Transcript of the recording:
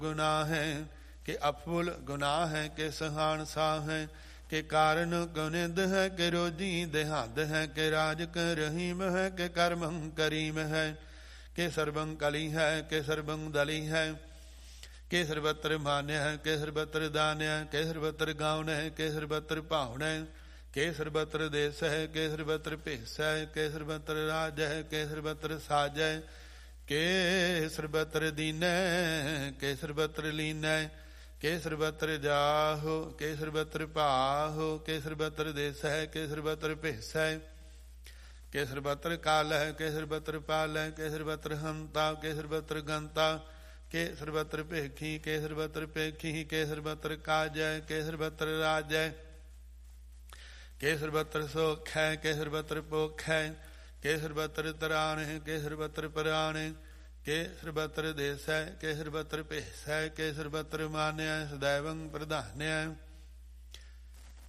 गुनाह है के अफुल गुनाह है के सहान साह है के कारण गुनिद है के रोजी देहाद है के राज कर रहीम है के कर्मं करीम है के सर्वं कली है के सर्वं दली है के सर्वत्र मान्य है के सर्वत्र दान्य है के सर्वत्र गाउन है के सर्वत्र पाहुन है के सर्वत्र देश है के सर्वत्र भेस है के सर्वत्र राज है के सर्वत्र साज है के सर्वत्र दीन है के सर्वत्र लीन है के सर्वत्र जाहो के सर्वत्र पाहो के सर्वत्र देश है के सर्वत्र भेस है के सर्वत्र काल है के सर्वत्र पाल है के सर्वत्र हंता के सर्वत्र गंता के सर्वत्र पेखी के सर्वत्र पेखी के सर्वत्र काज है के सर्वत्र राज है के सर्वत्र सुख है के सर्वत्र पोख है के सर्वत्र तरान है के सर्वत्र परान है के सर्वत्र देश है के सर्वत्र भेस है के सर्वत्र मान्य है सदैवं प्रधान्य है